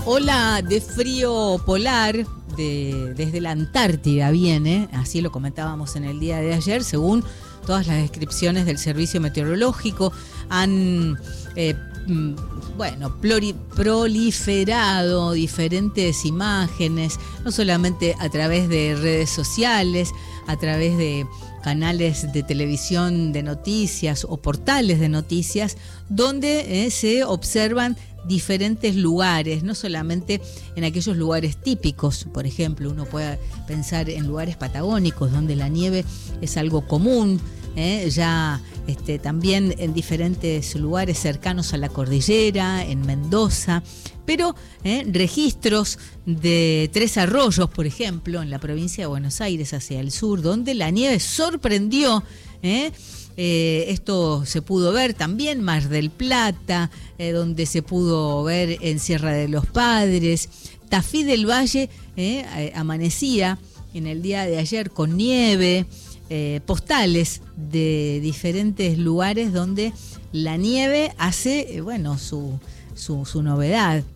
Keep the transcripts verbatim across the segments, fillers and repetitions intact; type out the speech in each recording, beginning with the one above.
Ola de frío polar de, desde la Antártida viene, así lo comentábamos en el día de ayer, según todas las descripciones del servicio meteorológico. Han eh, bueno, plori, proliferado diferentes imágenes, no solamente a través de redes sociales, a través de canales de televisión de noticias o portales de noticias, donde eh, se observan diferentes lugares, no solamente en aquellos lugares típicos. Por ejemplo, uno puede pensar en lugares patagónicos donde la nieve es algo común, ¿eh? ya este, también en diferentes lugares cercanos a la cordillera, en Mendoza, pero ¿eh? registros de Tres Arroyos, por ejemplo, en la provincia de Buenos Aires hacia el sur, donde la nieve sorprendió, ¿eh? Eh, esto se pudo ver también Mar del Plata, eh, donde se pudo ver en Sierra de los Padres. Tafí del Valle eh, amanecía en el día de ayer con nieve, eh, postales de diferentes lugares donde la nieve hace, eh, bueno, su, su, su novedad.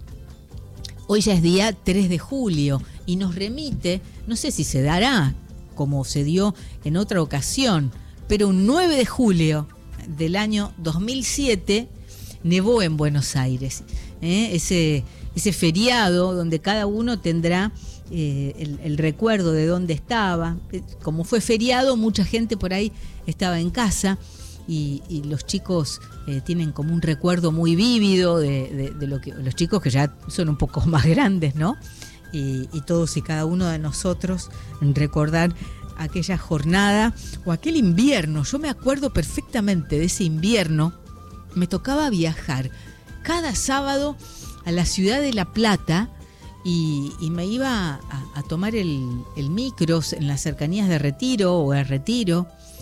Hoy ya es día tres de julio y nos remite, no sé si se dará como se dio en otra ocasión, pero un nueve de julio del año dos mil siete nevó en Buenos Aires. ¿eh? Ese, ese feriado donde cada uno tendrá eh, el, el recuerdo de dónde estaba. Como fue feriado, mucha gente por ahí estaba en casa y, y los chicos eh, tienen como un recuerdo muy vívido de, de, de lo que los chicos que ya son un poco más grandes, ¿no? Y, y todos y cada uno de nosotros recordar aquella jornada o aquel invierno. Yo me acuerdo perfectamente de ese invierno. Me tocaba viajar cada sábado a la ciudad de La Plata y, y me iba a, a tomar el, el micro en las cercanías de Retiro o a Retiro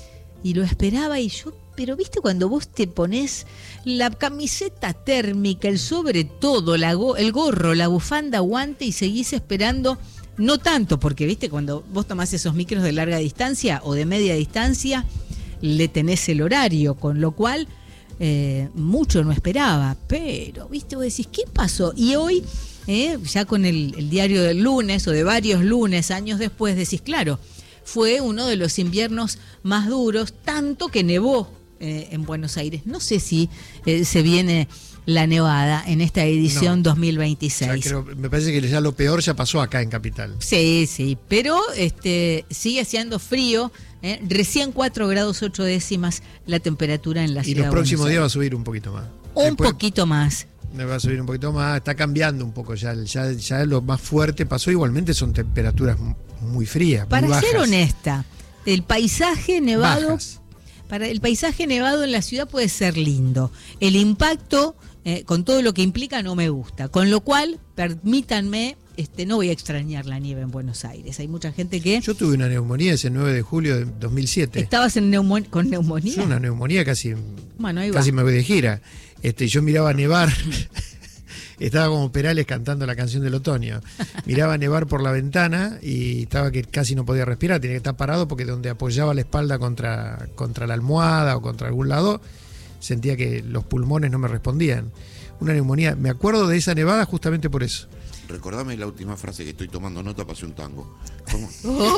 y lo esperaba y yo, pero viste cuando vos te pones la camiseta térmica, el sobre todo, la go, el gorro, la bufanda, guante y seguís esperando. No tanto, porque viste, cuando vos tomás esos micros de larga distancia o de media distancia, le tenés el horario, con lo cual eh, mucho no esperaba. Pero, viste, vos decís, ¿qué pasó? Y hoy, eh, ya con el, el diario del lunes o de varios lunes, años después, decís, claro, fue uno de los inviernos más duros, tanto que nevó eh, en Buenos Aires. No sé si eh, se viene la nevada en esta edición no, dos mil veintiséis. Creo, me parece que ya lo peor ya pasó acá en Capital. Sí, sí, pero este sigue haciendo frío, ¿eh? Recién cuatro grados ocho décimas la temperatura en la ciudad. Y los próximos días va a subir un poquito más. Un Después, poquito más. Va a subir un poquito más, está cambiando un poco ya, ya, ya lo más fuerte pasó. Igualmente son temperaturas muy frías, Para muy bajas. ser honesta, el paisaje nevado, bajas. para el paisaje nevado en la ciudad puede ser lindo. El impacto Eh, con todo lo que implica no me gusta, con lo cual permítanme, este, no voy a extrañar la nieve en Buenos Aires. Hay mucha gente que... Yo tuve una neumonía ese nueve de julio de dos mil siete. ¿Estabas en neumo- con neumonía? Sí, una neumonía casi, bueno, ahí casi va. me voy de gira. Este, yo miraba nevar, estaba como Perales cantando la canción del otoño. Miraba nevar por la ventana y estaba que casi no podía respirar, tenía que estar parado porque donde apoyaba la espalda contra, contra la almohada o contra algún lado, sentía que los pulmones no me respondían. Una neumonía. Me acuerdo de esa nevada justamente por eso. Recordame la última frase que estoy tomando nota para hacer un tango. ¿Cómo?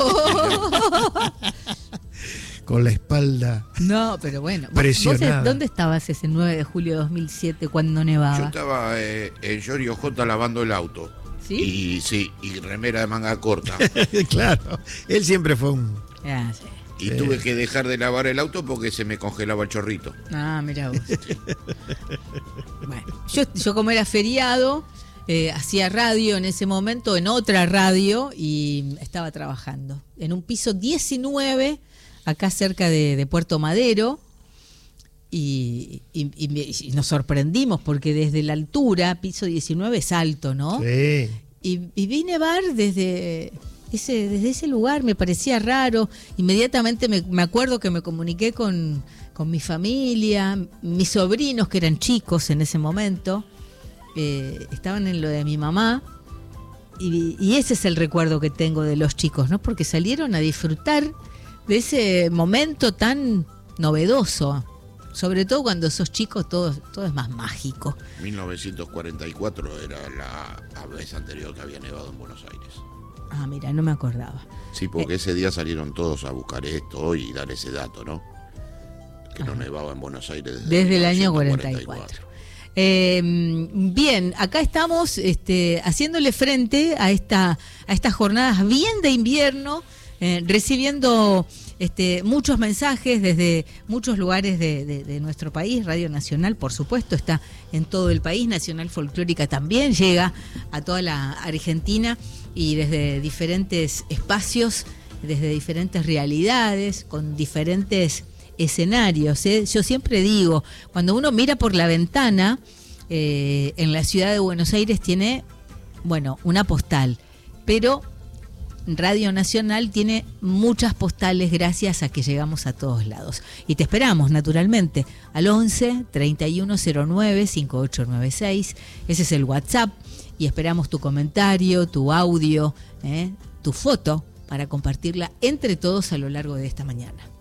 Con la espalda. No, pero bueno. Presionada. ¿Vos dónde estabas ese nueve de julio de dos mil siete cuando nevaba? Yo estaba eh, en Yorio J lavando el auto. ¿Sí? Y sí, y remera de manga corta. Claro. Él siempre fue un... Ah, sí. Y Sí. tuve que dejar de lavar el auto porque se me congelaba el chorrito. Ah, mirá vos. Bueno, yo, yo como era feriado, eh, hacía radio en ese momento, en otra radio, y estaba trabajando en un piso diecinueve, acá cerca de, de Puerto Madero, y, y, y, y nos sorprendimos porque desde la altura, piso diecinueve es alto, ¿no? Sí. Y, y vi nevar desde... Ese, desde ese lugar me parecía raro. Inmediatamente me, me acuerdo que me comuniqué con, con mi familia, mis sobrinos que eran chicos en ese momento, eh, estaban en lo de mi mamá y, y ese es el recuerdo que tengo de los chicos, ¿no? Porque salieron a disfrutar de ese momento tan novedoso. Sobre todo cuando sos chico, todo, todo es más mágico. mil novecientos cuarenta y cuatro era la vez anterior que había nevado en Buenos Aires. Ah, mira, no me acordaba. Sí, porque Eh. ese día salieron todos a buscar esto y dar ese dato, ¿no? Que no Ajá. nevaba en Buenos Aires desde, Desde el año mil novecientos cuarenta y cuatro. Eh, bien, acá estamos este, haciéndole frente a, esta, a estas jornadas bien de invierno, eh, recibiendo este, muchos mensajes desde muchos lugares de, de, de nuestro país. Radio Nacional, por supuesto, está en todo el país. Nacional Folclórica también llega a toda la Argentina y desde diferentes espacios, desde diferentes realidades, con diferentes escenarios. ¿eh? Yo siempre digo, cuando uno mira por la ventana, eh, en la ciudad de Buenos Aires tiene, bueno, una postal, pero Radio Nacional tiene muchas postales gracias a que llegamos a todos lados. Y te esperamos, naturalmente, al once, treinta y uno cero nueve, cincuenta y ocho noventa y seis. Ese es el WhatsApp y esperamos tu comentario, tu audio, ¿eh? tu foto para compartirla entre todos a lo largo de esta mañana.